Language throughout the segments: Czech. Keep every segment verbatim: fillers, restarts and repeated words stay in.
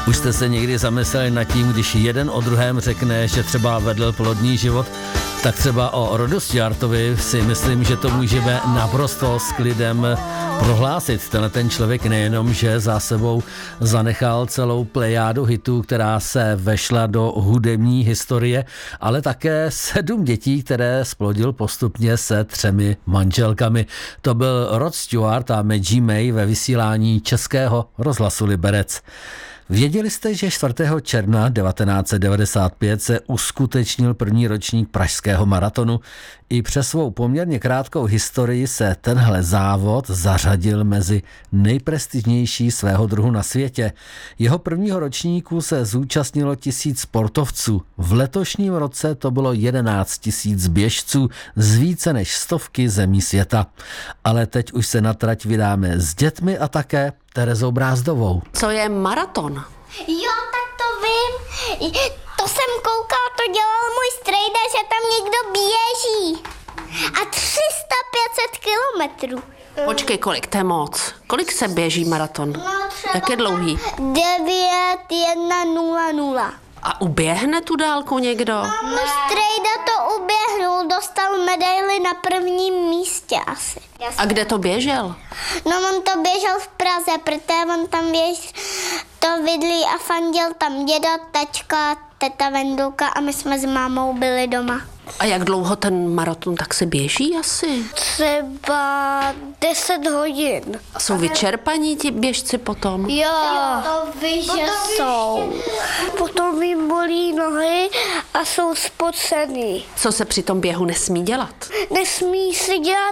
Už jste se někdy zamysleli nad tím, když jeden o druhém řekne, že třeba vedl plodný život, tak třeba o Rodu Stewartovi si myslím, že to můžeme naprosto s klidem prohlásit. Tenhle ten člověk nejenom, že za sebou zanechal celou plejádu hitů, která se vešla do hudební historie, ale také sedm dětí, které splodil postupně se třemi manželkami. To byl Rod Stewart a Maggie May ve vysílání Českého rozhlasu Liberec. Věděli jste, že čtvrtého června devatenáct set devadesát pět se uskutečnil první ročník pražského maratonu? I přes svou poměrně krátkou historii se tenhle závod zařadil mezi nejprestižnější svého druhu na světě. Jeho prvního ročníku se zúčastnilo tisíc sportovců. V letošním roce to bylo jedenáct tisíc běžců z více než stovky zemí světa. Ale teď už se na trať vydáme s dětmi a také Terezou Brázdovou. Co je maraton? Jo, tak to vím. To jsem koukal, to dělal můj strejda, že tam někdo běží. A tři sta pět set kilometrů. Počkej, kolik, to je moc. Kolik se běží maraton? No, Jak je dlouhý? devět jedna nula nula. A uběhne tu dálku někdo? No, můj strejda to uběhnul, dostal medaili na prvním místě asi. A kde to běžel? No, on to běžel v Praze, protože on tam běž, to bydlí a fandil tam děda, tačka, teta Vendulka a my jsme s mámou byli doma. A jak dlouho ten maraton tak se běží asi? Třeba deset hodin. A jsou vyčerpaní ti běžci potom? Jo, to ví, že jsou. Potom jim bolí nohy a jsou spocený. Co se při tom běhu nesmí dělat? Nesmí si dělat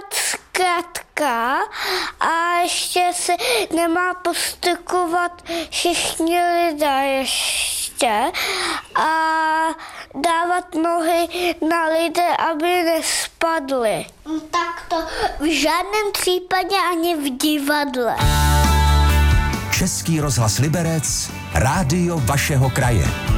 zkratka a ještě se nemá postykovat všichni lidé ještě a dávat nohy na lidé, aby nespadly. Tak to v žádném případě ani v divadle. Český rozhlas Liberec, rádio vašeho kraje.